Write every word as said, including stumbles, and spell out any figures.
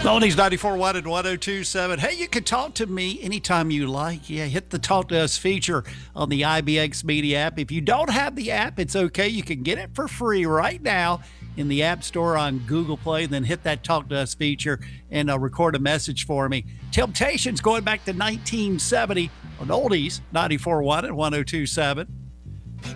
Oldies ninety-four point one and one oh two point seven. Hey, you can talk to me anytime you like. Yeah, hit the Talk to Us feature on the I B X Media app. If you don't have the app, it's okay. You can get it for free right now in the App Store on Google Play. Then hit that Talk to Us feature and uh, record a message for me. Temptations going back to nineteen seventy on Oldies ninety-four point one and one oh two point seven.